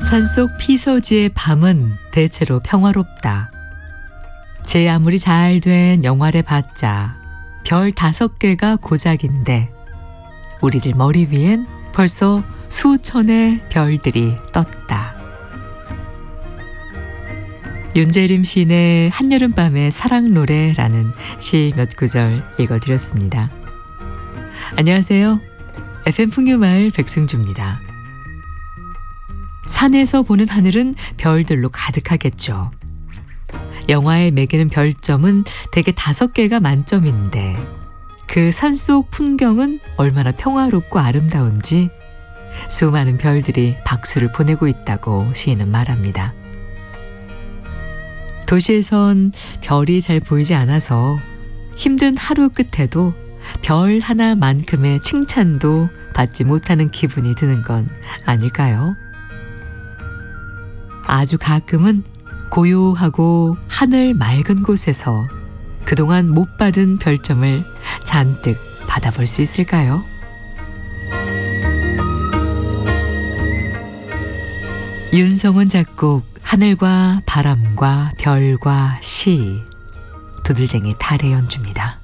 산속 피서지의 밤은 대체로 평화롭다. 제 아무리 잘 된 영화를 봤자 별 5개가 고작인데 우리들 머리 위엔 벌써 수천의 별들이 떴다. 윤재림 시인의 한여름밤의 사랑노래라는 시 몇 구절 읽어드렸습니다. 안녕하세요. FM 풍류마을 백승주입니다. 산에서 보는 하늘은 별들로 가득하겠죠. 영화에 매기는 별점은 대개 5개가 만점인데 그 산속 풍경은 얼마나 평화롭고 아름다운지 수많은 별들이 박수를 보내고 있다고 시인은 말합니다. 도시에선 별이 잘 보이지 않아서 힘든 하루 끝에도 별 하나만큼의 칭찬도 받지 못하는 기분이 드는 건 아닐까요? 아주 가끔은 고요하고 하늘 맑은 곳에서 그동안 못 받은 별점을 잔뜩 받아볼 수 있을까요? 윤성원 작곡 하늘과 바람과 별과 시, 두들쟁이 달의 연주입니다.